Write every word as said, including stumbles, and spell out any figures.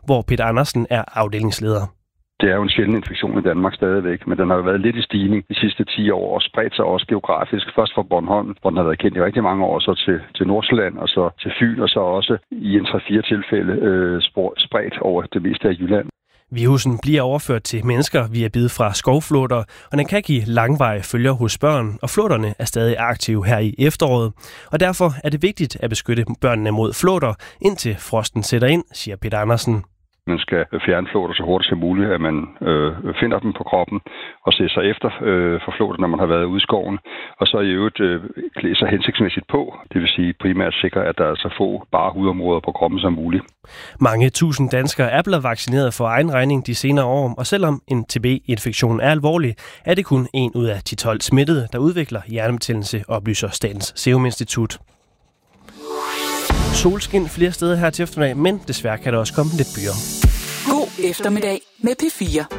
hvor Peter Andersen er afdelingsleder. Det er jo en sjælden infektion i Danmark stadigvæk, men den har jo været lidt i stigning de sidste ti år og spredt sig også geografisk. Først fra Bornholm, hvor den har været kendt i rigtig mange år, så til, til Nordsjælland og så til Fyn, og så også i en tre-fire tilfælde øh, spredt over det meste af Jylland. Virussen bliver overført til mennesker via bid fra skovflåter, og den kan give langvarige følger hos børn, og flåterne er stadig aktive her i efteråret. Og derfor er det vigtigt at beskytte børnene mod flåter, indtil frosten sætter ind, siger Peter Andersen. Man skal fjerne flåter så hurtigt som muligt, at man øh, finder dem på kroppen og ser sig efter øh, for flåter, når man har været ude i skoven. Og så i øvrigt øh, klæde sig hensigtsmæssigt på. Det vil sige primært sikre, at der er så få bare hudområder på kroppen som muligt. Mange tusind danskere er blevet vaccineret for egen regning de senere år, og selvom en T B-infektion er alvorlig, er det kun en ud af de tolv smittede, der udvikler hjernebetændelse, oplyser Statens Serum Institut. Solskin flere steder her til eftermiddag, men desværre kan der også komme lidt byer. God eftermiddag med P fire.